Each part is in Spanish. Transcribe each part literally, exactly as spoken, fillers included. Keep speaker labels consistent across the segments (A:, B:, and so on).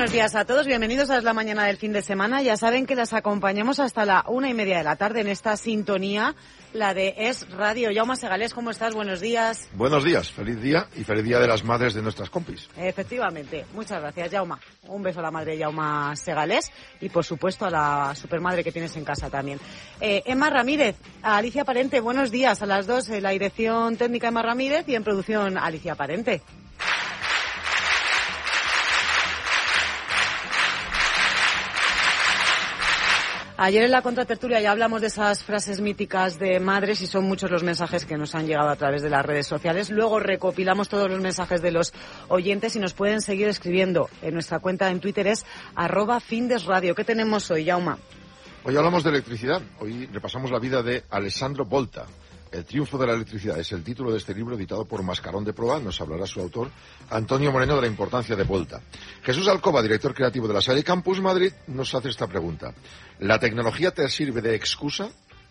A: buenos días a todos, bienvenidos a la mañana del fin de semana. Ya saben que las acompañamos hasta la una y media de la tarde en esta sintonía, la de Es Radio. Jaume Segalés, ¿cómo estás? Buenos días.
B: Buenos días, feliz día y feliz día de las madres de nuestras compis.
A: Efectivamente, muchas gracias, Jaume. Un beso a la madre de Jaume Segalés y por supuesto a la supermadre que tienes en casa también. Eh, Emma Ramírez, a Alicia Parente, buenos días a las dos en la dirección técnica Emma Ramírez y en producción Alicia Parente. Ayer en la contratertulia ya hablamos de esas frases míticas de madres y son muchos los mensajes que nos han llegado a través de las redes sociales. Luego recopilamos todos los mensajes de los oyentes y nos pueden seguir escribiendo. En nuestra cuenta en Twitter es arroba findesradio. ¿Qué tenemos hoy, Jaume?
B: Hoy hablamos de electricidad. Hoy repasamos la vida de Alessandro Volta. El triunfo de la electricidad es el título de este libro editado por Mascarón de Proa. Nos hablará su autor, Antonio Moreno, de la importancia de Volta. Jesús Alcoba, director creativo de la Salle Campus Madrid, nos hace esta pregunta. ¿La tecnología te sirve de excusa?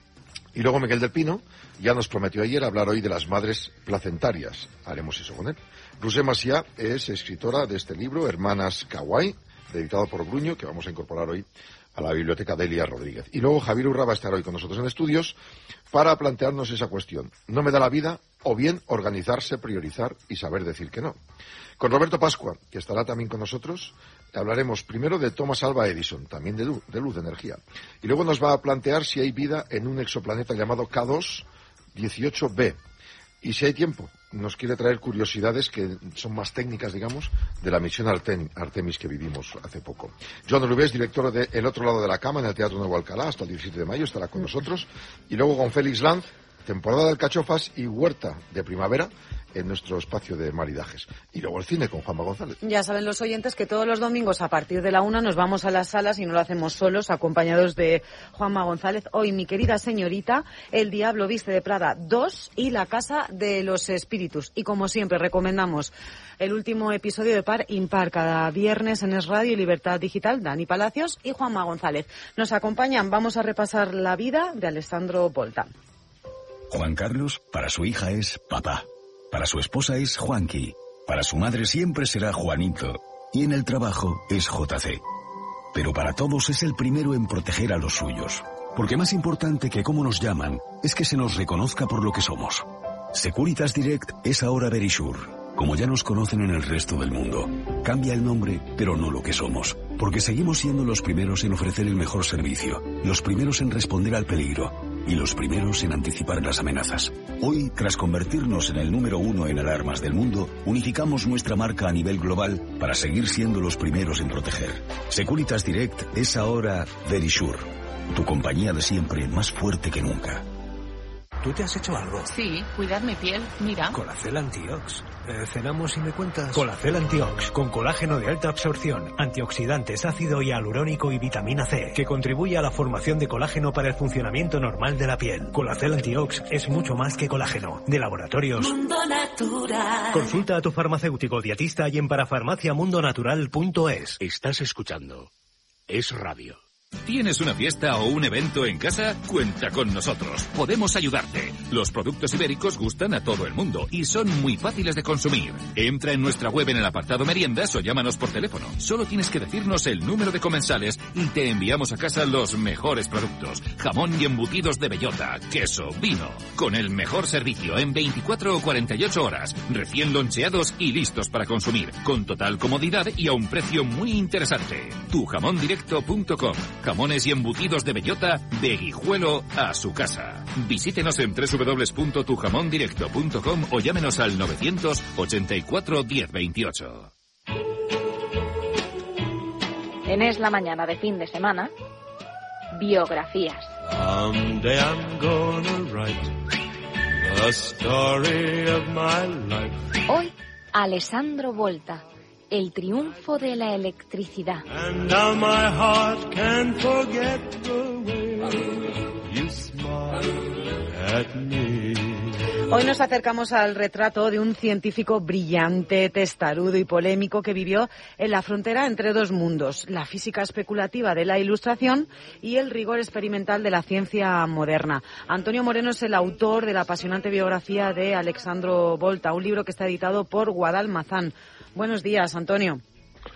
B: Y luego Miguel del Pino ya nos prometió ayer hablar hoy de las madres placentarias. Haremos eso con él. Rusé Macià es escritora de este libro, Hermanas Kawaii, editado por Bruño, que vamos a incorporar hoy a la biblioteca Delia Rodríguez. Y luego Javier Urra va a estar hoy con nosotros en estudios para plantearnos esa cuestión. ¿No me da la vida? O bien organizarse, priorizar y saber decir que no. Con Roberto Pascua, que estará también con nosotros, hablaremos primero de Thomas Alva Edison, también de luz, de luz, de energía. Y luego nos va a plantear si hay vida en un exoplaneta llamado K dos dieciocho b. Y si hay tiempo, nos quiere traer curiosidades que son más técnicas, digamos, de la misión Artem, Artemis que vivimos hace poco. Joan Rubés, director de El Otro Lado de la Cama en el Teatro Nuevo Alcalá, hasta el diecisiete de mayo, estará con nosotros. Y luego con Félix Lanz, temporada de alcachofas y huerta de primavera en nuestro espacio de maridajes. Y luego el cine con Juanma González.
A: Ya saben los oyentes que todos los domingos a partir de la una nos vamos a las salas y no lo hacemos solos, acompañados de Juanma González. Hoy, Mi querida señorita, El diablo viste de Prada dos y La casa de los espíritus. Y como siempre recomendamos el último episodio de Par Impar cada viernes en Es Radio y Libertad Digital. Dani Palacios y Juanma González nos acompañan. Vamos a repasar la vida de Alessandro Volta.
C: Juan Carlos para su hija es papá. Para su esposa es Juanqui, para su madre siempre será Juanito y en el trabajo es J C. Pero para todos es el primero en proteger a los suyos, porque más importante que cómo nos llaman es que se nos reconozca por lo que somos. Securitas Direct es ahora Verisure, como ya nos conocen en el resto del mundo. Cambia el nombre, pero no lo que somos, porque seguimos siendo los primeros en ofrecer el mejor servicio, los primeros en responder al peligro y los primeros en anticipar las amenazas. Hoy, tras convertirnos en el número uno en alarmas del mundo, unificamos nuestra marca a nivel global para seguir siendo los primeros en proteger. Securitas Direct es ahora Verisure, tu compañía de siempre más fuerte que nunca.
D: ¿Tú te has hecho algo?
E: Sí, cuidar mi piel, mira.
D: Colacel Antiox. Eh, cenamos y me cuentas. Colacel Antiox, con colágeno de alta absorción, antioxidantes, ácido hialurónico y vitamina C, que contribuye a la formación de colágeno para el funcionamiento normal de la piel. Colacel Antiox es mucho más que colágeno. De Laboratorios
F: Mundo Natural.
D: Consulta a tu farmacéutico dietista y en parafarmacia mundo natural punto es.
G: Estás escuchando Es Radio. ¿Tienes una fiesta o un evento en casa? Cuenta con nosotros. Podemos ayudarte. Los productos ibéricos gustan a todo el mundo y son muy fáciles de consumir. Entra en nuestra web en el apartado meriendas o llámanos por teléfono. Solo tienes que decirnos el número de comensales y te enviamos a casa los mejores productos. Jamón y embutidos de bellota, queso, vino. Con el mejor servicio en veinticuatro o cuarenta y ocho horas. Recién loncheados y listos para consumir. Con total comodidad y a un precio muy interesante. tu jamón directo punto com. Jamones y embutidos de bellota de Guijuelo a su casa. Visítenos en doble u doble u doble u punto tu jamón directo punto com o llámenos al novecientos ochenta y cuatro diez veintiocho.
H: En Es la mañana de fin de semana, biografías.
I: Someday I'm gonna write the story of my life.
H: Hoy, Alessandro Volta. El triunfo de la electricidad.
I: And now my heart can't forget the way you smile at me.
A: Hoy nos acercamos al retrato de un científico brillante, testarudo y polémico que vivió en la frontera entre dos mundos, la física especulativa de la Ilustración y el rigor experimental de la ciencia moderna. Antonio Moreno es el autor de la apasionante biografía de Alessandro Volta, un libro que está editado por Guadalmazán. Buenos días, Antonio.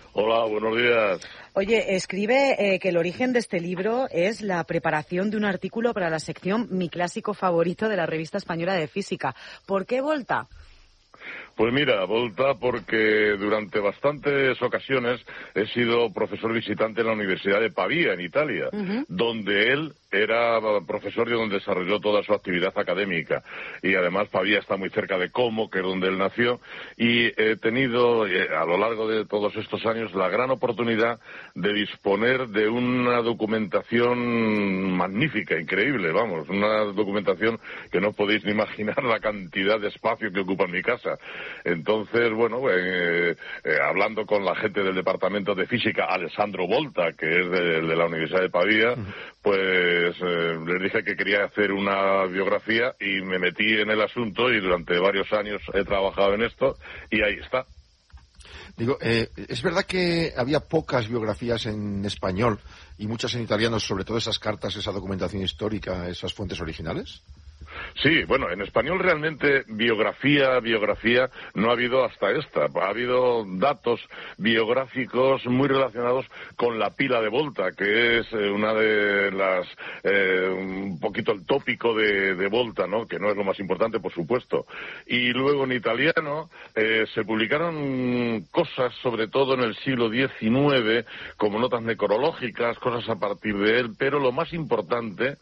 F: Hola, buenos días.
A: Oye, escribe eh, que el origen de este libro es la preparación de un artículo para la sección Mi clásico favorito de la revista española de física. ¿Por qué Volta?
F: Pues mira, Volta porque durante bastantes ocasiones he sido profesor visitante en la Universidad de Pavía, en Italia, uh-huh. donde él era profesor y donde desarrolló toda su actividad académica. Y además Pavía está muy cerca de Como, que es donde él nació, y he tenido eh, a lo largo de todos estos años la gran oportunidad de disponer de una documentación magnífica, increíble, vamos, una documentación que no podéis ni imaginar la cantidad de espacio que ocupa en mi casa. Entonces, bueno, eh, eh, hablando con la gente del Departamento de Física, Alessandro Volta, que es de, de la Universidad de Pavía, pues eh, les dije que quería hacer una biografía y me metí en el asunto y durante varios años he trabajado en esto y ahí está.
B: Digo, eh, es verdad que había pocas biografías en español y muchas en italiano, sobre todo esas cartas, esa documentación histórica, esas fuentes originales.
F: Sí, bueno, en español realmente biografía, biografía no ha habido hasta esta. Ha habido datos biográficos muy relacionados con la pila de Volta, que es eh, una de las, eh, un poquito el tópico de, de Volta, ¿no? Que no es lo más importante, por supuesto. Y luego en italiano eh, se publicaron cosas, sobre todo en el siglo diecinueve, como notas necrológicas, cosas a partir de él, pero lo más importante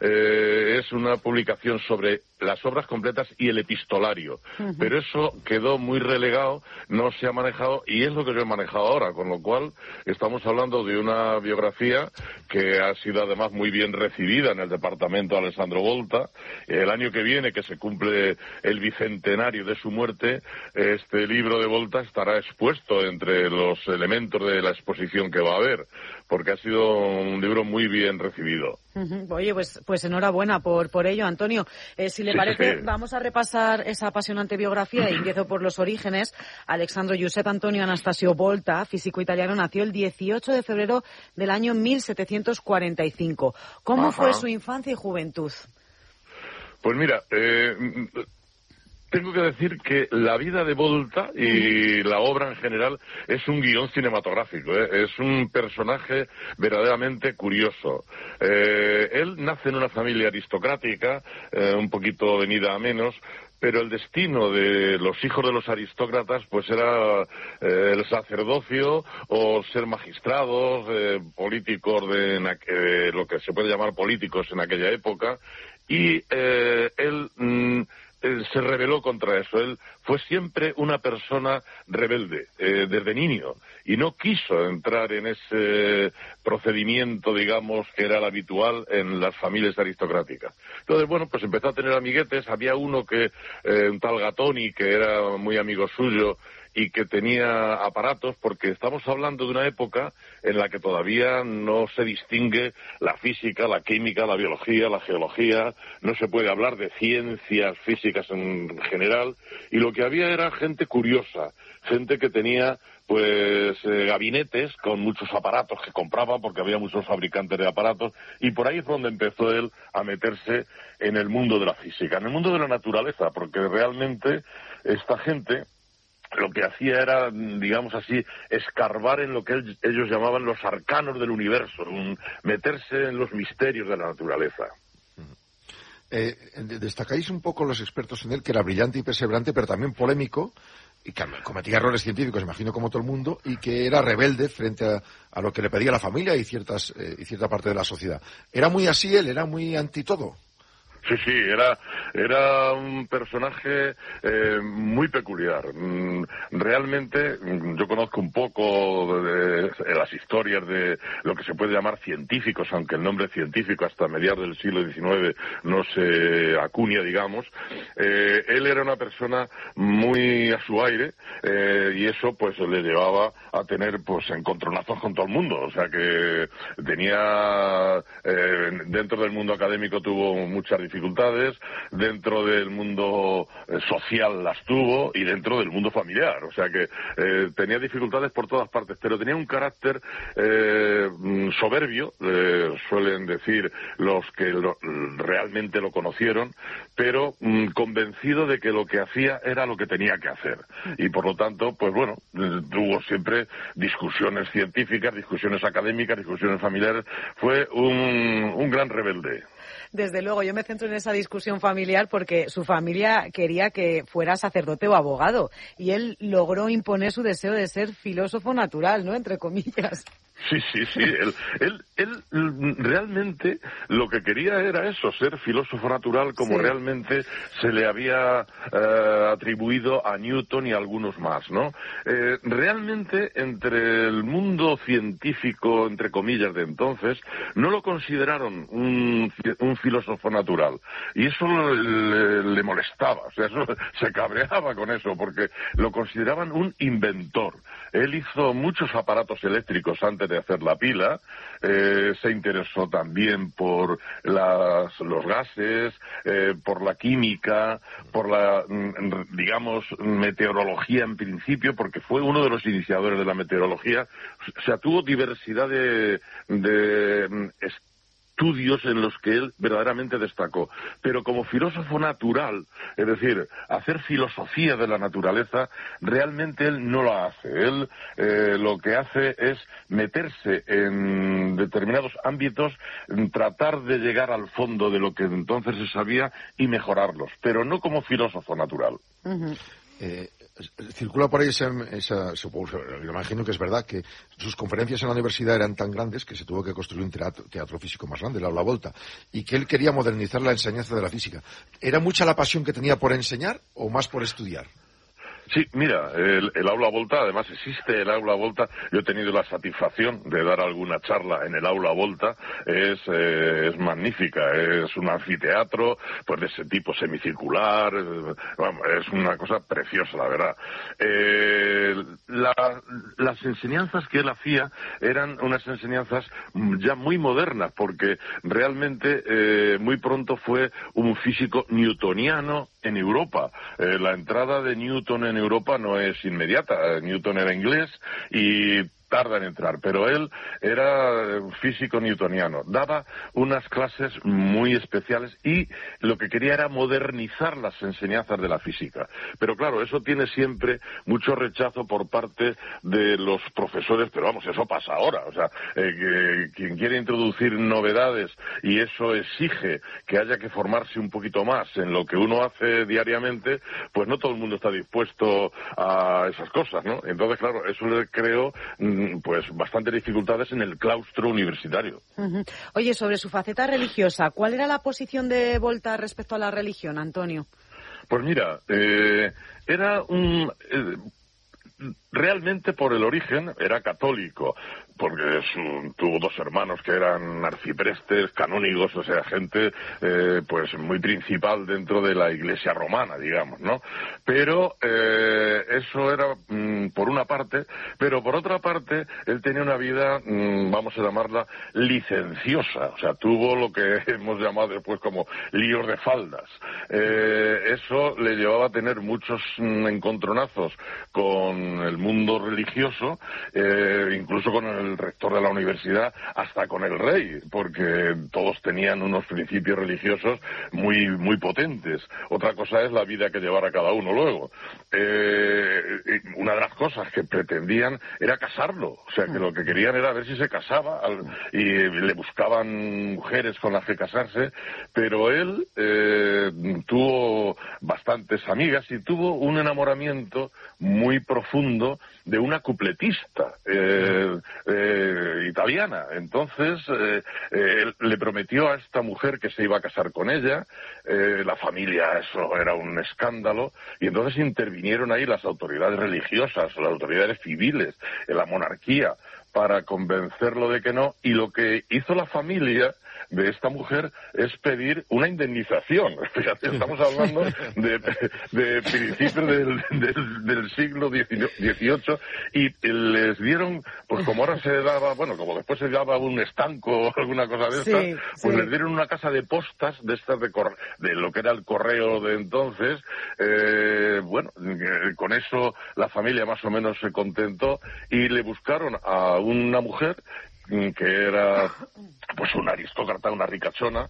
F: eh, es una publicación sobre las obras completas y el epistolario. Uh-huh. Pero eso quedó muy relegado, no se ha manejado, y es lo que yo he manejado ahora, con lo cual estamos hablando de una biografía que ha sido además muy bien recibida en el departamento de Alessandro Volta. El año que viene, que se cumple el bicentenario de su muerte, este libro de Volta estará expuesto entre los elementos de la exposición que va a haber, porque ha sido un libro muy bien recibido.
A: Uh-huh. Oye, pues pues enhorabuena por por ello, Antonio. Eh, si le sí, parece, sí. vamos a repasar esa apasionante biografía y empiezo por los orígenes. Alexandro Giuseppe Antonio Anastasio Volta, físico italiano, nació el dieciocho de febrero del año mil setecientos cuarenta y cinco. ¿Cómo Ajá. fue su infancia y juventud?
F: Pues mira, eh... tengo que decir que la vida de Volta y la obra en general es un guión cinematográfico, ¿eh? Es un personaje verdaderamente curioso. Eh, él nace en una familia aristocrática, eh, un poquito venida a menos, pero el destino de los hijos de los aristócratas pues era eh, el sacerdocio o ser magistrados, eh, políticos de eh, lo que se puede llamar políticos en aquella época, y eh, él... Mm, Él se rebeló contra eso. Él fue siempre una persona rebelde, eh, desde niño, y no quiso entrar en ese procedimiento, digamos, que era el habitual en las familias aristocráticas. Entonces, bueno, pues empezó a tener amiguetes. Había uno que, eh, un tal Gatoni, que era muy amigo suyo, y que tenía aparatos, porque estamos hablando de una época en la que todavía no se distingue la física, la química, la biología, la geología, no se puede hablar de ciencias físicas en general, y lo que había era gente curiosa, gente que tenía pues eh, gabinetes con muchos aparatos que compraba, porque había muchos fabricantes de aparatos, y por ahí es donde empezó él a meterse en el mundo de la física, en el mundo de la naturaleza, porque realmente esta gente lo que hacía era, digamos así, escarbar en lo que ellos llamaban los arcanos del universo, un, meterse en los misterios de la naturaleza.
B: Eh, destacáis un poco los expertos en él, que era brillante y perseverante, pero también polémico, y que cometía errores científicos, imagino, como todo el mundo, y que era rebelde frente a, a lo que le pedía la familia y ciertas eh, y cierta parte de la sociedad. ¿Era muy así él? ¿Era muy anti todo?
F: Sí, sí, era, era un personaje eh, muy peculiar. Realmente, yo conozco un poco de, de las historias de lo que se puede llamar científicos, aunque el nombre científico hasta mediados del siglo diecinueve no se acuña, digamos. Eh, él era una persona muy a su aire, eh, y eso pues le llevaba a tener pues encontronazos con todo el mundo. O sea que tenía, eh, dentro del mundo académico tuvo muchas dificultades dificultades, dentro del mundo eh, social las tuvo y dentro del mundo familiar, o sea que eh, tenía dificultades por todas partes, pero tenía un carácter eh, soberbio, eh, suelen decir los que lo, realmente lo conocieron, pero mm, convencido de que lo que hacía era lo que tenía que hacer, y por lo tanto, pues bueno, tuvo siempre discusiones científicas, discusiones académicas, discusiones familiares, fue un, un gran rebelde.
A: Desde luego, yo me centro en esa discusión familiar porque su familia quería que fuera sacerdote o abogado, y él logró imponer su deseo de ser filósofo natural, ¿no?, entre comillas.
F: Sí, sí, sí. Él, él, él realmente lo que quería era eso, ser filósofo natural, como sí. realmente se le había eh, atribuido a Newton y a algunos más, ¿no? Eh, realmente, entre el mundo científico, entre comillas, de entonces, no lo consideraron un, un filósofo natural. Y eso le, le molestaba, o sea, eso, se cabreaba con eso, porque lo consideraban un inventor. Él hizo muchos aparatos eléctricos antes de hacer la pila, eh, se interesó también por las, los gases, eh, por la química, por la, digamos, meteorología en principio, porque fue uno de los iniciadores de la meteorología. O sea, tuvo diversidad de, de estudios en los que él verdaderamente destacó. Pero como filósofo natural, es decir, hacer filosofía de la naturaleza, realmente él no la hace. Él eh, lo que hace es meterse en determinados ámbitos, tratar de llegar al fondo de lo que entonces se sabía y mejorarlos, pero no como filósofo natural.
A: Uh-huh.
B: Eh, circula por ahí esa, esa, supongo, me imagino que es verdad que sus conferencias en la universidad eran tan grandes que se tuvo que construir un teatro, teatro físico más grande, el Aula Volta, y que él quería modernizar la enseñanza de la física. ¿Era mucha la pasión que tenía por enseñar o más por estudiar?
F: Sí, mira, el, el Aula Volta, además existe el Aula Volta. Yo he tenido la satisfacción de dar alguna charla en el Aula Volta. Es, eh, es magnífica, es un anfiteatro, pues de ese tipo semicircular, eh, vamos, es una cosa preciosa, la verdad. Eh, la, las enseñanzas que él hacía eran unas enseñanzas ya muy modernas, porque realmente eh, muy pronto fue un físico newtoniano en Europa. Eh, la entrada de Newton en Europa no es inmediata. Newton era inglés y tarda en entrar, pero él era físico newtoniano, daba unas clases muy especiales y lo que quería era modernizar las enseñanzas de la física. Pero claro, eso tiene siempre mucho rechazo por parte de los profesores, pero vamos, eso pasa ahora, o sea, eh, que, quien quiere introducir novedades y eso exige que haya que formarse un poquito más en lo que uno hace diariamente, pues no todo el mundo está dispuesto a esas cosas, ¿no? Entonces, claro, eso le creo pues bastantes dificultades en el claustro universitario.
A: Uh-huh. Oye, sobre su faceta religiosa, ¿cuál era la posición de Volta respecto a la religión, Antonio?
F: Pues mira, eh, era un... Eh, realmente por el origen era católico, porque su, tuvo dos hermanos que eran arciprestes, canónigos, o sea, gente eh, pues muy principal dentro de la Iglesia romana, digamos, ¿no? Pero eh, eso era mm, por una parte, pero por otra parte él tenía una vida, mm, vamos a llamarla, licenciosa, o sea, tuvo lo que hemos llamado después como líos de faldas. Eh, eso le llevaba a tener muchos mm, encontronazos con el mundo religioso, eh, incluso con el rector de la universidad, hasta con el rey, porque todos tenían unos principios religiosos muy muy potentes. Otra cosa es la vida que llevara cada uno luego. Eh, una de las cosas que pretendían era casarlo, o sea, que lo que querían era ver si se casaba al, y le buscaban mujeres con las que casarse, pero él eh, tuvo bastantes amigas y tuvo un enamoramiento muy profundo de una cupletista eh, eh, italiana. Entonces eh, eh, le prometió a esta mujer que se iba a casar con ella, eh, la familia, eso era un escándalo, y entonces intervinieron ahí las autoridades religiosas, las autoridades civiles, la monarquía, para convencerlo de que no, y lo que hizo la familia de esta mujer es pedir una indemnización. Fíjate, estamos hablando de, de principios del, del, del siglo dieciocho y les dieron, pues como ahora se daba, bueno, como después se daba un estanco o alguna cosa de estas, sí, pues sí. les dieron una casa de postas de estas de, cor, de lo que era el correo de entonces. Eh, bueno, eh, con eso la familia más o menos se contentó y le buscaron a una mujer que era pues una aristócrata, una ricachona,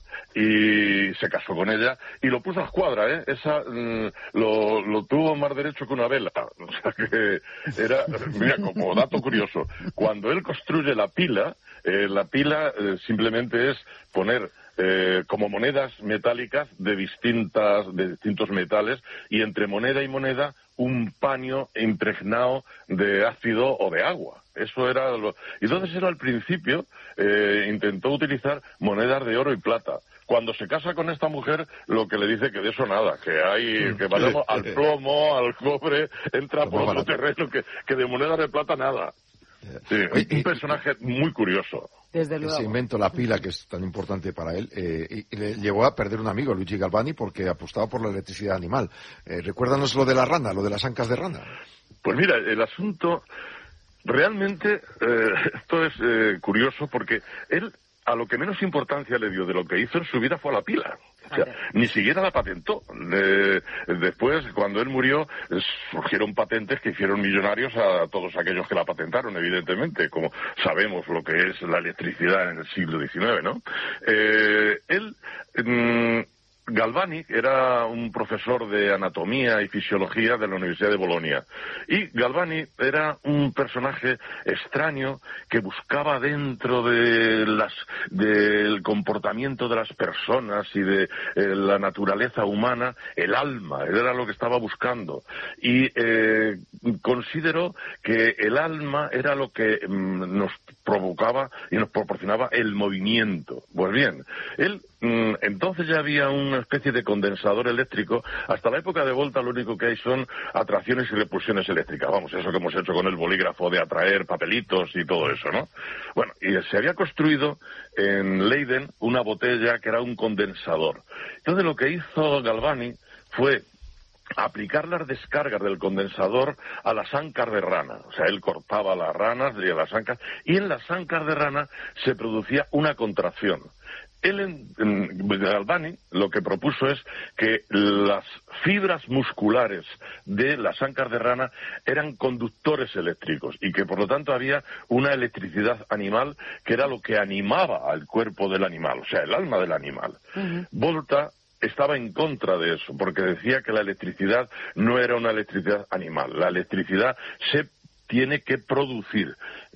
F: y se casó con ella y lo puso a escuadra, ¿eh? Esa mm, lo, lo tuvo más derecho que una vela. O sea que era, mira, como dato curioso, cuando él construye la pila, eh, la pila eh, simplemente es poner Eh, como monedas metálicas de distintas de distintos metales y entre moneda y moneda un paño impregnado de ácido o de agua. Eso era lo... Y entonces él al principio eh, intentó utilizar monedas de oro y plata. Cuando se casa con esta mujer, lo que le dice que de eso nada, que hay, que valemos al plomo, al cobre, entra por otro terreno, que, que de monedas de plata nada. Sí, un personaje muy curioso.
A: Desde luego.
B: Ese invento, la pila, que es tan importante para él, eh, y, y le llevó a perder un amigo, Luigi Galvani, porque apostaba por la electricidad animal. Eh, recuérdanos lo de la rana, lo de las ancas de rana.
F: Pues mira, el asunto, realmente, eh, esto es eh, curioso, porque él, a lo que menos importancia le dio de lo que hizo en su vida fue a la pila. O sea, ni siquiera la patentó. Eh, después, cuando él murió, surgieron patentes que hicieron millonarios a todos aquellos que la patentaron, evidentemente, como sabemos lo que es la electricidad en el siglo diecinueve, ¿no? Eh, él... Mm, Galvani era un profesor de anatomía y fisiología de la Universidad de Bolonia. Y Galvani era un personaje extraño que buscaba dentro de las, del comportamiento de las personas y de eh, la naturaleza humana el alma. Él era lo que estaba buscando. Y eh, consideró que el alma era lo que mm, nos provocaba y nos proporcionaba el movimiento. Pues bien, él mm, entonces ya había una especie de condensador eléctrico. Hasta la época de Volta lo único que hay son atracciones y repulsiones eléctricas. Vamos, eso que hemos hecho con el bolígrafo de atraer papelitos y todo eso, ¿no? Bueno, y se había construido en Leiden una botella que era un condensador. Entonces lo que hizo Galvani fue aplicar las descargas del condensador a las ancas de rana. O sea, él cortaba las ranas y las ancas, y en las ancas de rana se producía una contracción. Él, en, en Galvani, lo que propuso es que las fibras musculares de las ancas de rana eran conductores eléctricos y que, por lo tanto, había una electricidad animal que era lo que animaba al cuerpo del animal, o sea, el alma del animal. Uh-huh. Volta estaba en contra de eso, porque decía que la electricidad no era una electricidad animal. La electricidad se tiene que producir.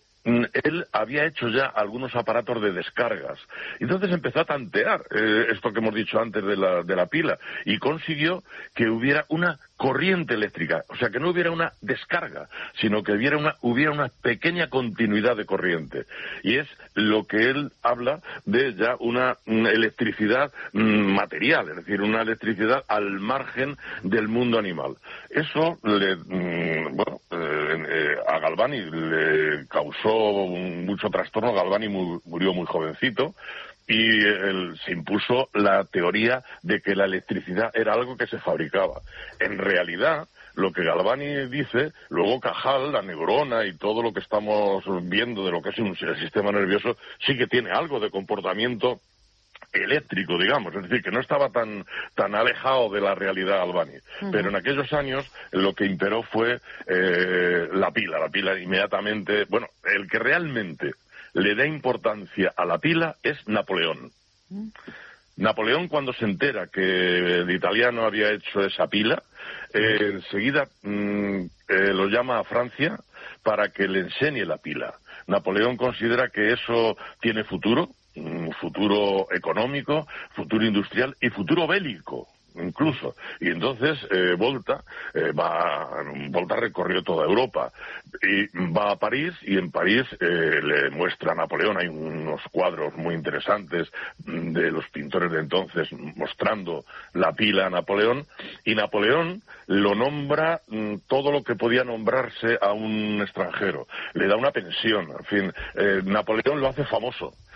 F: Él había hecho ya algunos aparatos de descargas. Entonces empezó a tantear eh, esto que hemos dicho antes de la, de la pila y consiguió que hubiera una corriente eléctrica, o sea, que no hubiera una descarga, sino que hubiera una, hubiera una pequeña continuidad de corriente. Y es lo que él habla de ya una, una electricidad mm, material, es decir, una electricidad al margen del mundo animal. Eso le, mm, bueno, eh, eh, a Galvani le causó un, mucho trastorno. Galvani mu, murió muy jovencito. Y él, se impuso la teoría de que la electricidad era algo que se fabricaba. En realidad, lo que Galvani dice, luego Cajal, la neurona y todo lo que estamos viendo de lo que es un, el sistema nervioso, sí que tiene algo de comportamiento eléctrico, digamos, es decir, que no estaba tan tan alejado de la realidad Galvani. Uh-huh. Pero en aquellos años lo que imperó fue eh, la pila, la pila inmediatamente, bueno, el que realmente le da importancia a la pila es Napoleón. Uh-huh. Napoleón, cuando se entera que el italiano había hecho esa pila, eh, enseguida mm, eh, lo llama a Francia para que le enseñe la pila. Napoleón considera que eso tiene futuro, un futuro económico, futuro industrial y futuro bélico, incluso. Y entonces eh, Volta eh, va, Volta recorrió toda Europa y va a París, y en París eh, le muestra a Napoleón, hay unos cuadros muy interesantes de los pintores de entonces mostrando la pila a Napoleón, y Napoleón lo nombra mm, todo lo que podía nombrarse a un extranjero, le da una pensión, en fin, eh, Napoleón lo hace famoso.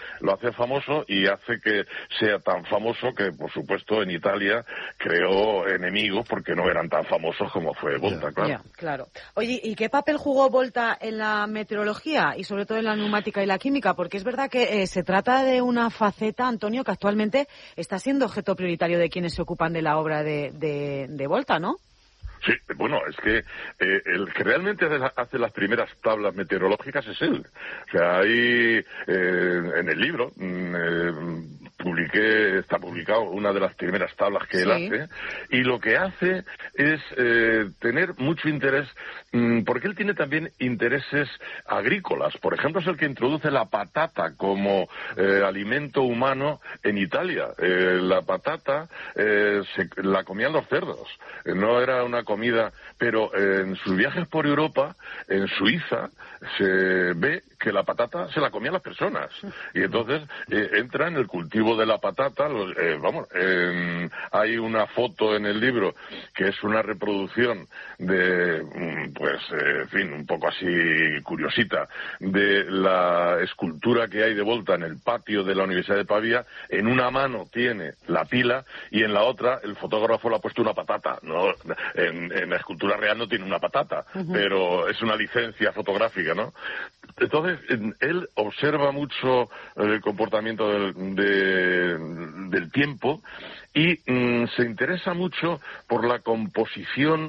F: lo hace famoso y hace que sea tan famoso que, por supuesto, en Italia creó enemigos porque no eran tan famosos como fue Volta, claro.
A: Ya, claro. Oye, ¿y qué papel jugó Volta en la meteorología y sobre todo en la neumática y la química? Porque es verdad que eh, se trata de una faceta, Antonio, que actualmente está siendo objeto prioritario de quienes se ocupan de la obra de, de, de Volta, ¿no?
F: Sí, bueno, es que eh, el que realmente hace, la, hace las primeras tablas meteorológicas es él. O sea, ahí eh, en el libro eh, publiqué, está publicado una de las primeras tablas que él sí. hace, y lo que hace es eh, tener mucho interés, mmm, porque él tiene también intereses agrícolas. Por ejemplo, es el que introduce la patata como eh, alimento humano en Italia. Eh, la patata eh, se, la comían los cerdos, eh, no era una comida, pero eh, en sus viajes por Europa, en Suiza, se ve que la patata se la comían las personas. Y entonces eh, entra en el cultivo de la patata. Los, eh, vamos, eh, hay una foto en el libro que es una reproducción de, pues, eh, en fin, un poco así curiosita, de la escultura que hay de Volta en el patio de la Universidad de Pavía. En una mano tiene la pila y en la otra el fotógrafo le ha puesto una patata. No, en, en la escultura real no tiene una patata, uh-huh. pero es una licencia fotográfica, ¿no? Entonces, él observa mucho el comportamiento del, de, del tiempo y mm, se interesa mucho por la composición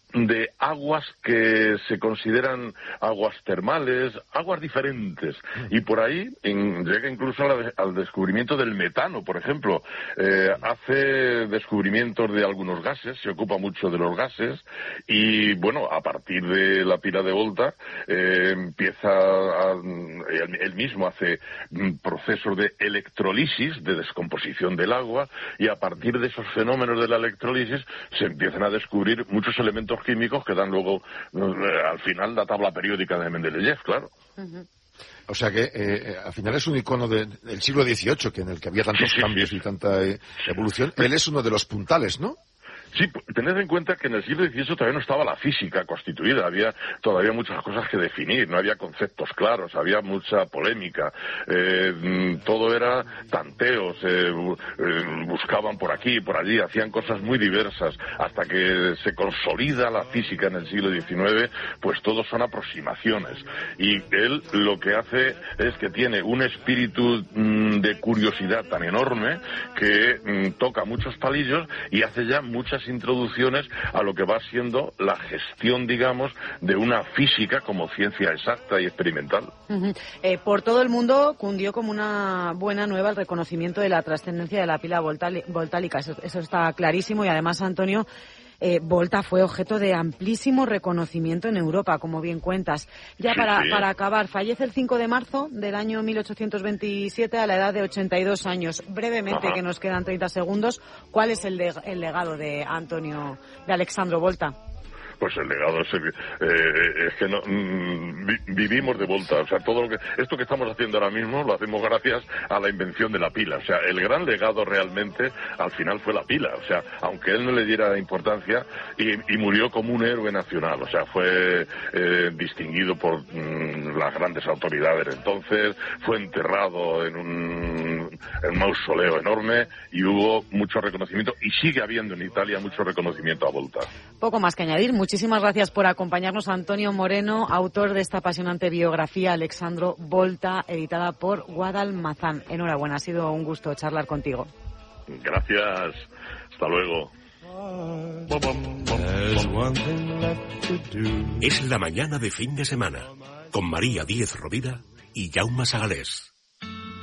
F: de aguas que se consideran aguas termales, aguas diferentes. Y por ahí en, llega incluso al, al descubrimiento del metano, por ejemplo. Eh, hace descubrimientos de algunos gases, se ocupa mucho de los gases, y bueno, a partir de la pila de Volta, eh, empieza a, él, él mismo hace procesos de electrolisis, de descomposición del agua, y a partir de esos fenómenos de la electrolisis se empiezan a descubrir muchos elementos químicos que dan luego eh, al final la tabla periódica de Mendeleev, claro.
B: Uh-huh. O sea que eh, al final es un icono de, del siglo dieciocho, que en el que había tantos cambios y tanta eh, evolución. Él es uno de los puntales, ¿no?
F: Sí, tened en cuenta que en el siglo dieciocho todavía no estaba la física constituida, había todavía muchas cosas que definir, no había conceptos claros, había mucha polémica, eh, todo era tanteos, eh, eh, buscaban por aquí y por allí, hacían cosas muy diversas, hasta que se consolida la física en el siglo diecinueve, pues todo son aproximaciones. Y él lo que hace es que tiene un espíritu mmm, de curiosidad tan enorme que mmm, toca muchos palillos y hace ya muchas introducciones a lo que va siendo la gestión, digamos, de una física como ciencia exacta y experimental.
A: Uh-huh. Eh, por todo el mundo cundió como una buena nueva el reconocimiento de la trascendencia de la pila voltálica. Eso, eso está clarísimo, y además, Antonio, Eh, Volta fue objeto de amplísimo reconocimiento en Europa, como bien cuentas. Ya
F: sí,
A: para,
F: sí.
A: para acabar, fallece el cinco de marzo del año mil ochocientos veintisiete a la edad de ochenta y dos años. Brevemente, Ajá. que nos quedan treinta segundos, ¿cuál es el, de, el legado de Antonio, de Alessandro Volta?
F: Pues el legado es, eh, es que no, mm, vi, vivimos de Volta. O sea, todo lo que esto que estamos haciendo ahora mismo lo hacemos gracias a la invención de la pila. O sea, el gran legado realmente al final fue la pila. O sea, aunque él no le diera importancia, y, y murió como un héroe nacional. O sea, fue eh, distinguido por mm, las grandes autoridades. Entonces fue enterrado en un, en un mausoleo enorme y hubo mucho reconocimiento, y sigue habiendo en Italia mucho reconocimiento a Volta.
A: Poco más que añadir. Muchísimas gracias por acompañarnos, Antonio Moreno, autor de esta apasionante biografía, Alessandro Volta, editada por Guadalmazán. Enhorabuena, ha sido un gusto charlar contigo.
F: Gracias, hasta luego.
D: Es la mañana de fin de semana, con María Díez Rovira y Jaume Sagalés.